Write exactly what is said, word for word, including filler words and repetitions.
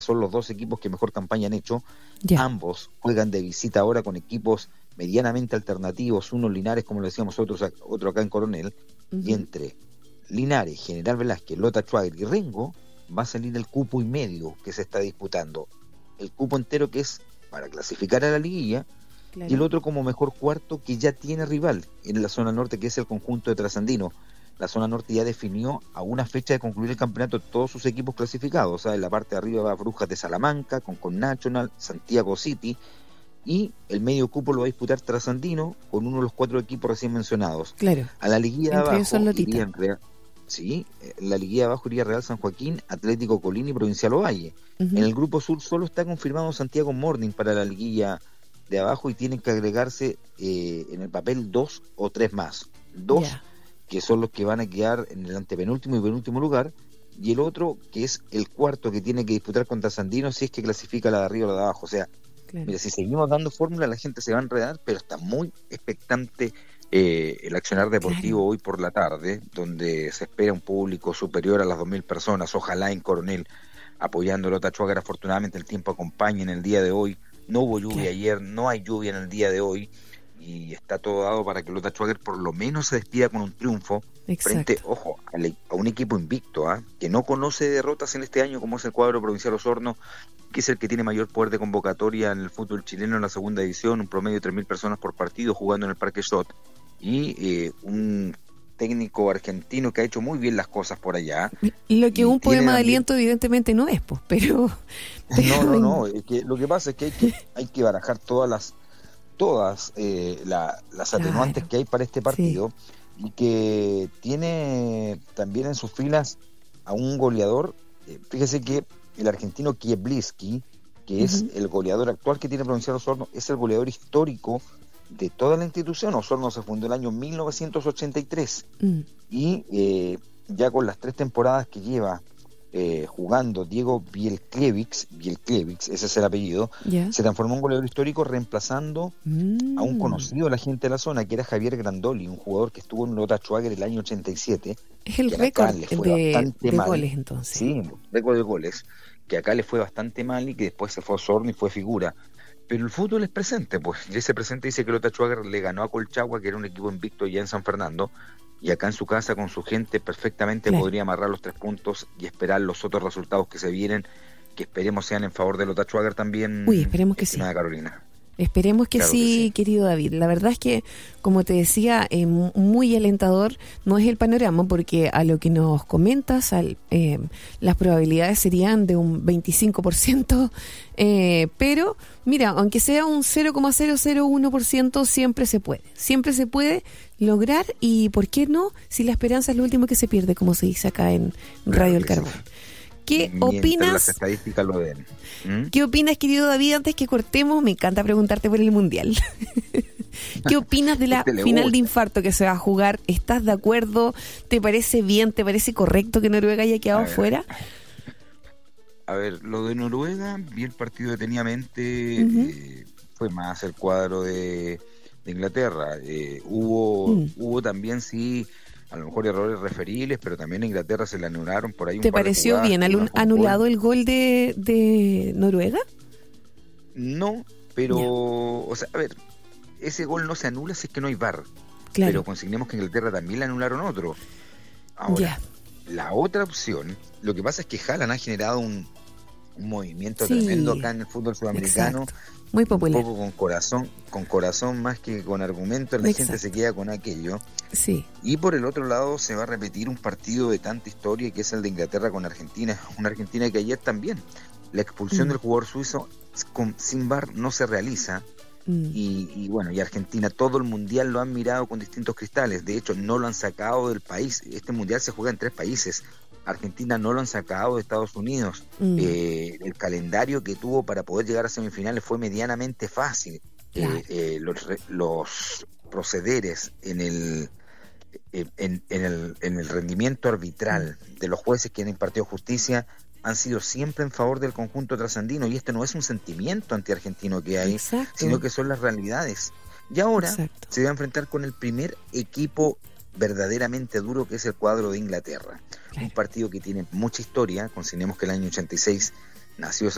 son los dos equipos que mejor campaña han hecho. Ya. Ambos juegan de visita ahora con equipos medianamente alternativos, uno Linares, como lo decíamos otros, otro acá en Coronel, uh-huh. y entre Linares, General Velázquez, Lota Schwager y Rengo va a salir el cupo y medio que se está disputando. El cupo entero que es para clasificar a la liguilla, claro. y el otro como mejor cuarto que ya tiene rival en la zona norte, que es el conjunto de Trasandino. La zona norte ya definió a una fecha de concluir el campeonato todos sus equipos clasificados. O sea, en la parte de arriba va Brujas de Salamanca, Concon National, Santiago City, y el medio cupo lo va a disputar Trasandino con uno de los cuatro equipos recién mencionados. Claro. A la liguilla de abajo iría en Real, sí, en la liguilla de abajo iría Real San Joaquín, Atlético Colina y Provincial Ovalle. Uh-huh. En el grupo sur solo está confirmado Santiago Morning para la liguilla de abajo y tienen que agregarse eh, en el papel dos o tres más. Dos yeah. que son los que van a quedar en el antepenúltimo y penúltimo lugar, y el otro que es el cuarto que tiene que disputar contra Sandino si es que clasifica la de arriba o la de abajo. O sea, claro. mira, si seguimos dando fórmula la gente se va a enredar, pero está muy expectante eh, el accionar deportivo claro. hoy por la tarde, donde se espera un público superior a las dos mil personas, ojalá en Coronel, apoyando a Lota Schwager. Afortunadamente el tiempo acompaña en el día de hoy, no hubo lluvia claro. ayer, no hay lluvia en el día de hoy, y está todo dado para que Lota Schwager por lo menos se despida con un triunfo. Exacto. Frente, ojo, a un equipo invicto, ¿eh? que no conoce derrotas en este año, como es el cuadro Provincial Osorno, que es el que tiene mayor poder de convocatoria en el fútbol chileno en la segunda división, un promedio de tres mil personas por partido jugando en el Parque Shot, y eh, un técnico argentino que ha hecho muy bien las cosas por allá. Lo que un poema de aliento evidentemente no es, pues, pero... pero... No, no, no, es que lo que pasa es que hay que, hay que barajar todas las todas eh, la, las atenuantes claro. que hay para este partido, sí. y que tiene también en sus filas a un goleador. Eh, fíjese que el argentino Kiebliski, que uh-huh. es el goleador actual que tiene Provincial Osorno, es el goleador histórico de toda la institución. Osorno se fundó en el año mil novecientos ochenta y tres, uh-huh. y eh, ya con las tres temporadas que lleva Eh, jugando Diego Bielkiewicz, Bielkiewicz, ese es el apellido, yeah. se transformó en un goleador histórico reemplazando mm. a un conocido de la gente de la zona, que era Javier Grandoli, un jugador que estuvo en Lota Schwager el año ochenta y siete. Es el récord de, de goles entonces. Sí, récord de goles, que acá le fue bastante mal y que después se fue a Osorno y fue figura. Pero el fútbol es presente, pues, y ese presente dice que Lota Schwager le ganó a Colchagua, que era un equipo invicto ya en San Fernando, y acá en su casa con su gente perfectamente claro. podría amarrar los tres puntos y esperar los otros resultados que se vienen, que esperemos sean en favor de Lota Schwager también. Uy, esperemos que sí. Carolina. Esperemos que, claro sí, que sí, querido David. La verdad es que, como te decía, eh, muy alentador no es el panorama, porque a lo que nos comentas, al, eh, las probabilidades serían de un veinticinco por ciento, eh, pero mira, aunque sea un cero coma cero cero uno por ciento, siempre se puede, siempre se puede lograr, y ¿por qué no? Si la esperanza es lo último que se pierde, como se dice acá en Radio El Carbón. ¿Qué Mientras opinas? Las estadísticas lo den. ¿Mm? ¿Qué opinas, querido David, antes que cortemos? Me encanta preguntarte por el Mundial. ¿Qué opinas de la este final gusta. de infarto que se va a jugar? ¿Estás de acuerdo? ¿Te parece bien? ¿Te parece correcto que Noruega haya quedado a ver, fuera? A ver, lo de Noruega, vi el partido detenidamente, uh-huh. eh, fue más el cuadro de, de Inglaterra. Eh, hubo, uh-huh. hubo también, sí, a lo mejor errores referibles, pero también a Inglaterra se le anularon por ahí un ¿Te par de pareció jugadas, bien alun- anulado el gol de, de Noruega? No, pero, yeah. o sea, a ver, ese gol no se anula si es que no hay V A R. Claro. Pero consignemos que en Inglaterra también le anularon otro. Ahora, yeah. la otra opción, lo que pasa es que Haaland ha generado un, un movimiento sí. tremendo acá en el fútbol sudamericano. Exacto. Muy popular. Un poco con corazón, con corazón más que con argumento, la Exacto. gente se queda con aquello. Sí. Y por el otro lado se va a repetir un partido de tanta historia que es el de Inglaterra con Argentina, una Argentina que ayer también, la expulsión mm. del jugador suizo con, sin V A R no se realiza. Mm. Y, y bueno, y Argentina, todo el mundial lo han mirado con distintos cristales, de hecho no lo han sacado del país, este mundial se juega en tres países, Argentina no lo han sacado de Estados Unidos, mm. eh, el calendario que tuvo para poder llegar a semifinales fue medianamente fácil, claro. eh, eh, los, los procederes en el, en, en, el, en el rendimiento arbitral mm. de los jueces que han impartido justicia han sido siempre en favor del conjunto trasandino, y este no es un sentimiento antiargentino que hay, exacto. sino que son las realidades. Y ahora exacto. se va a enfrentar con el primer equipo verdaderamente duro, que es el cuadro de Inglaterra. Claro. Un partido que tiene mucha historia, consideremos que el año ochenta y seis nació esa